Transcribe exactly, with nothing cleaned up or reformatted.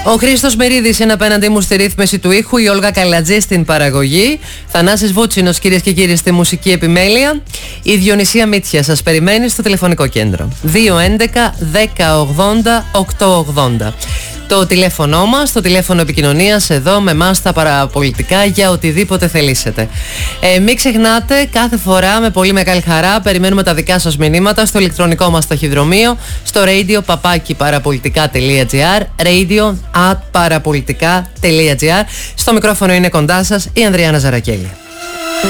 Ο Χρήστος Μερίδης είναι απέναντί μου στη ρύθμιση του ήχου, η Όλγα Καλατζή στην παραγωγή, Θανάσης Βούτσινος, κυρίες και κύριοι, στη μουσική επιμέλεια. Η Διονυσία Μίτσια σας περιμένει στο τηλεφωνικό κέντρο. δύο έντεκα δέκα ογδόντα οκτακόσια ογδόντα. Το τηλέφωνο μας, το τηλέφωνο επικοινωνίας εδώ με εμάς τα παραπολιτικά για οτιδήποτε θελήσετε. Ε, μην ξεχνάτε, κάθε φορά με πολύ μεγάλη χαρά περιμένουμε τα δικά σας μηνύματα στο ηλεκτρονικό μας ταχυδρομείο, στο radio παπάκι παραπολιτικά τελεία gr, radio at παραπολιτικά τελεία gr. Στο μικρόφωνο είναι κοντά σας η Ανδριάννα Ζαρακέλη.